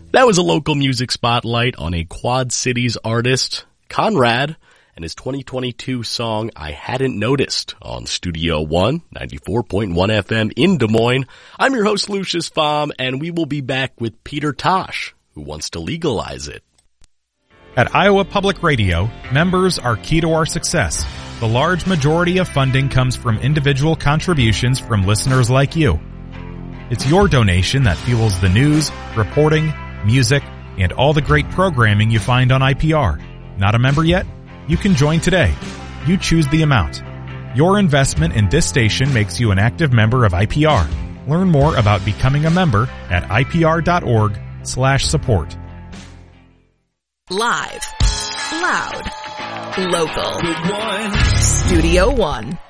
That was a local music spotlight on a Quad Cities artist, Conrad, and his 2022 song, I Hadn't Noticed, on Studio One, 94.1 FM in Des Moines. I'm your host, Lucius Pflaum, and we will be back with Peter Tosh, who wants to legalize it. At Iowa Public Radio, members are key to our success. The large majority of funding comes from individual contributions from listeners like you. It's your donation that fuels the news, reporting, music, and all the great programming you find on IPR. Not a member yet? You can join today. You choose the amount. Your investment in this station makes you an active member of IPR. Learn more about becoming a member at ipr.org/support. Live, loud, local. Studio One.